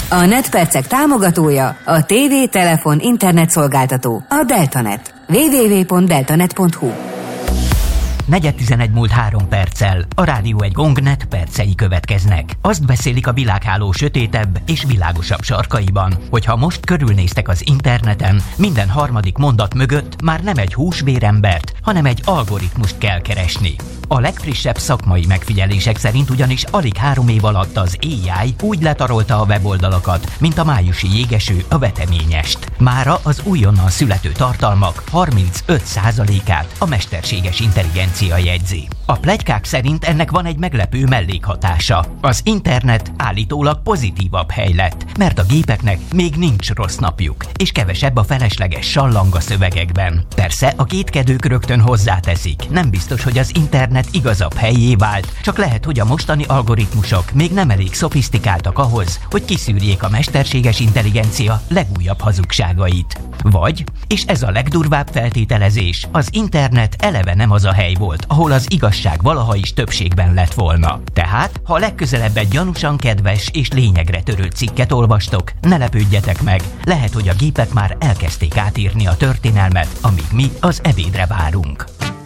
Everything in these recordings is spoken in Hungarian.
A NetPercek támogatója, a TV, telefon, internet szolgáltató, a Deltanet. www.deltanet.hu. 4:11 múlt 3 perccel. A Rádió egy Gongnet percei következnek. Azt beszélik a világháló sötétebb és világosabb sarkaiban, hogyha most körülnéztek az interneten, minden harmadik mondat mögött már nem egy húsvérembert, hanem egy algoritmust kell keresni. A legfrissebb szakmai megfigyelések szerint ugyanis alig 3 év alatt az AI úgy letarolta a weboldalakat, mint a májusi jégeső a veteményest. Mára az újonnan születő tartalmak 35%-át a mesterséges intelligencia jegyzi. A pletykák szerint ennek van egy meglepő mellékhatása. Az internet állítólag pozitívabb hely lett, mert a gépeknek még nincs rossz napjuk, és kevesebb a felesleges sallang a szövegekben. Persze a kétkedők rögtön hozzáteszik, nem biztos, hogy az internet igazabb helyé vált, csak lehet, hogy a mostani algoritmusok még nem elég szofisztikáltak ahhoz, hogy kiszűrjék a mesterséges intelligencia legújabb hazugságait. Vagy, és ez a legdurvább feltételezés, az internet eleve nem az a hely volt, ahol az igazság valaha is többségben lett volna. Tehát, ha legközelebb egy gyanúsan kedves és lényegre törő cikket olvastok, ne lepődjetek meg, lehet, hogy a gépek már elkezdték átírni a történelmet, amíg mi az ebédre várunk.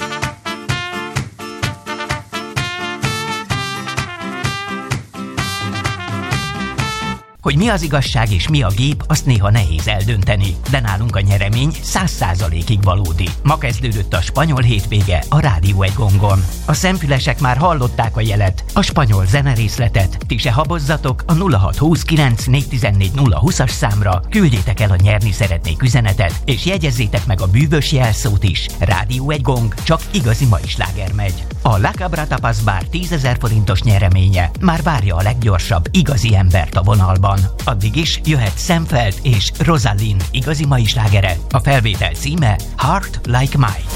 Hogy mi az igazság és mi a gép, azt néha nehéz eldönteni, de nálunk a nyeremény 100%-ig valódi. Ma kezdődött a spanyol hétvége a Rádió egy Gongon. A szemfülesek már hallották a jelet, a spanyol zenerészletet. Ti se habozzatok, a 0629 414 020-as számra küldjétek el a nyerni szeretnék üzenetet, és jegyezzétek meg a bűvös jelszót is. Rádió egy Gong, csak igazi mai sláger megy. A La Cabra Tapas Bar 10 000 forintos nyereménye már várja a leggyorsabb igazi embert a vonalban. Addig is jöhet Sam Feld és Rosalind igazi mai slágere. A felvétel címe Heart Like Mine.